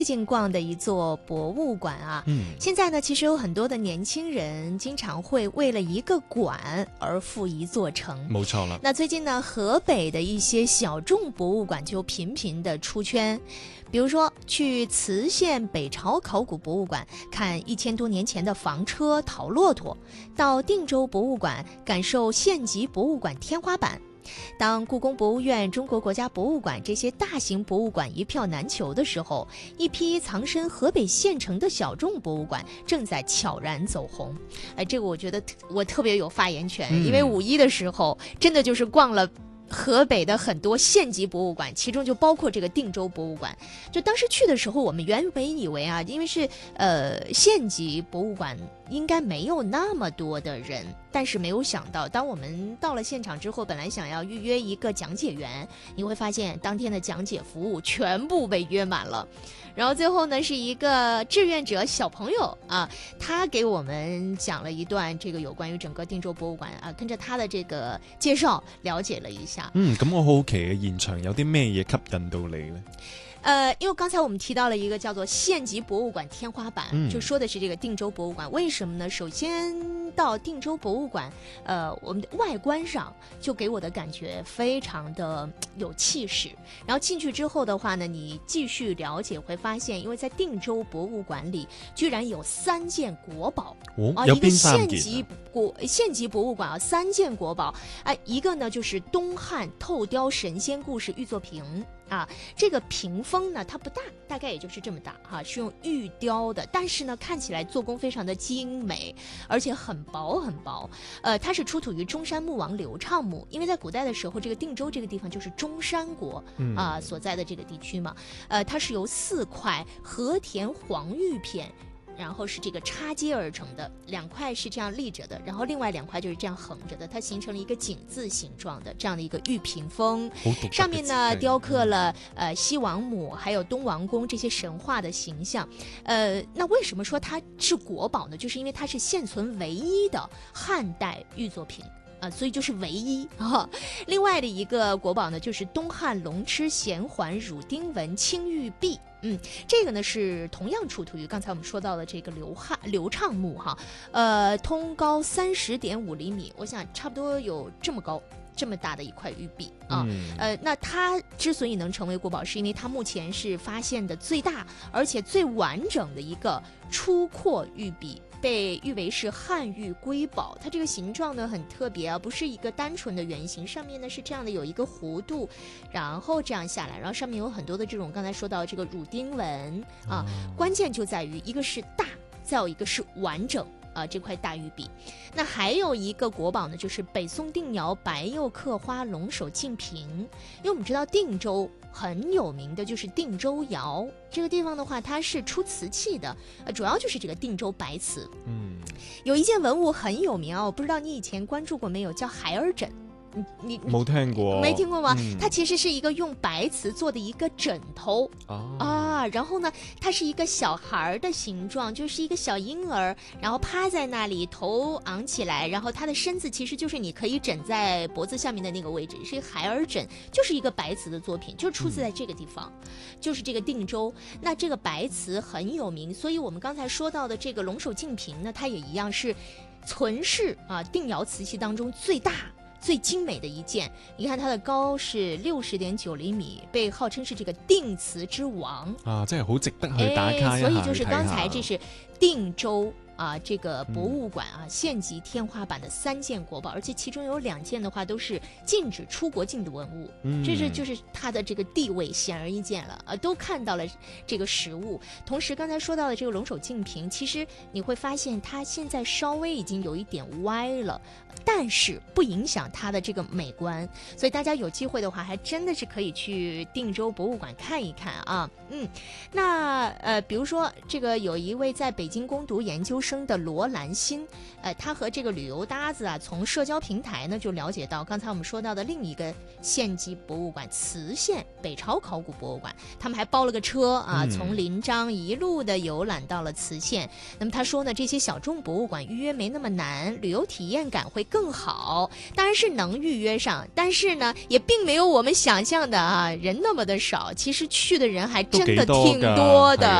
最近逛的一座博物馆啊，现在呢，其实有很多的年轻人经常会为了一个馆而赴一座城。 冇錯啦。 那最近呢，河北的一些小众博物馆就频频的出圈。比如说去磁县北朝考古博物馆看1000多年前的房车陶骆驼，到定州博物馆感受县级博物馆天花板。当故宫博物院、中国国家博物馆这些大型博物馆一票难求的时候，一批藏身河北县城的小众博物馆正在悄然走红。这个我觉得我特别有发言权，因为5·1的时候真的就是逛了河北的很多县级博物馆，其中就包括这个定州博物馆。就当时去的时候，我们原本以为啊，因为是县级博物馆应该没有那么多的人，但是没有想到，当我们到了现场之后，本来想要预约一个讲解员，你会发现当天的讲解服务全部被约满了。然后最后呢，是一个志愿者小朋友啊，他给我们讲了一段这个有关于整个定州博物馆啊，跟着他的这个介绍了解了一下。 咁我好奇嘅現場有啲咩嘢吸引到你呢？ 因为刚才我们提到了一个叫做县级博物馆天花板，就说的是这个定州博物馆。为什么呢？首先到定州博物馆，我们的外观上就给我的感觉非常的有气势。然后进去之后的话呢，你继续了解会发现，因为在定州博物馆里居然有3件国宝， 有一个邊3件？ 县级博物馆啊，3件国宝，一个呢就是东汉透雕神仙故事玉作屏。这个屏风呢，它不大，大概也就是这么大是用玉雕的，但是呢，看起来做工非常的精美，而且很薄很薄。它是出土于中山穆王刘畅墓，因为在古代的时候，这个定州这个地方就是中山国所在的这个地区嘛。它是由4块和田黄玉片。然后是这个插接而成的，2块是这样立着的，然后另外2块就是这样横着的，它形成了一个井字形状的这样的一个玉屏风，上面呢雕刻了西王母还有东王公这些神话的形象。那为什么说它是国宝呢？就是因为它是现存唯一的汉代玉作品。所以就是唯一另外的一个国宝呢，就是东汉龙螭衔环乳钉纹青玉璧。这个呢是同样出土于刚才我们说到的这个刘畅墓通高30.5厘米，我想差不多有这么高。这么大的一块玉璧那它之所以能成为国宝，是因为它目前是发现的最大而且最完整的一个出廓玉璧，被誉为是汉玉瑰宝。它这个形状呢很特别不是一个单纯的圆形，上面呢是这样的有一个弧度，然后这样下来，然后上面有很多的这种刚才说到这个乳钉纹关键就在于一个是大，再有一个是完整。这块大玉璧。那还有一个国宝呢，就是北宋定窑白釉刻花龙首镜屏。因为我们知道定州很有名的就是定州窑，这个地方的话它是出瓷器的，主要就是这个定州白瓷。有一件文物很有名我不知道你以前关注过没有，叫孩儿枕。你冇聽過？ 没听过吗？它其实是一个用白瓷做的一个枕头然后呢，它是一个小孩的形状，就是一个小婴儿，然后趴在那里，头昂起来，然后他的身子其实就是你可以枕在脖子下面的那个位置，是一个孩儿枕，就是一个白瓷的作品，就是出自在这个地方，就是这个定州。那这个白瓷很有名，所以我们刚才说到的这个龙首镜屏呢，它也一样是存世定窑瓷器当中最大最精美的一件。你看它的高是60.9厘米，被号称是这个定瓷之王真係好值得去打卡一下。 所以就是刚才这是定州这个博物馆县级天花板的3件国宝，而且其中有2件的话都是禁止出国境的文物，这是就是它的这个地位显而易见了都看到了这个实物。同时刚才说到的这个龙首镜屏，其实你会发现它现在稍微已经有一点歪了，但是不影响它的这个美观，所以大家有机会的话还真的是可以去定州博物馆看一看那比如说这个有一位在北京攻读研究生生的罗兰心，他和这个旅游搭子啊，从社交平台呢就了解到刚才我们说到的另一个县级博物馆——磁县北朝考古博物馆，他们还包了个车啊，从临漳一路的游览到了磁县。那么他说呢，这些小众博物馆预约没那么难，旅游体验感会更好，当然是能预约上，但是呢，也并没有我们想象的啊人那么的少，其实去的人还真的挺多的。